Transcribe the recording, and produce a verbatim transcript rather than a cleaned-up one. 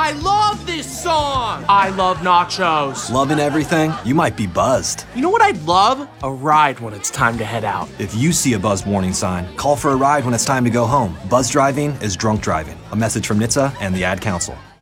I love this song! I love nachos. Loving everything? You might be buzzed. You know what I'd love? A ride when it's time to head out. If you see a buzz warning sign, call for a ride when it's time to go home. Buzz driving is drunk driving. A message from N H T S A and the Ad Council.